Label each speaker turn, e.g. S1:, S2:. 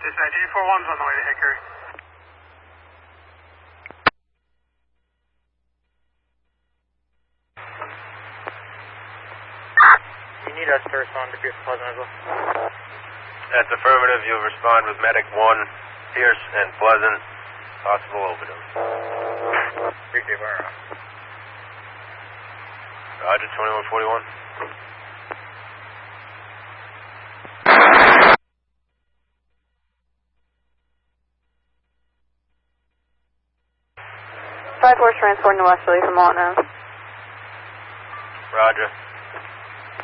S1: This 1941's on the way to Hickory.
S2: You need us to respond to Pierce Pleasant as well.
S3: That's affirmative. You'll respond with Medic 1, Pierce and Pleasant. Possible overdose.
S2: Appreciate it.
S3: Roger, 2141.
S4: Five Force transporting to Westerly from Montana.
S3: Roger.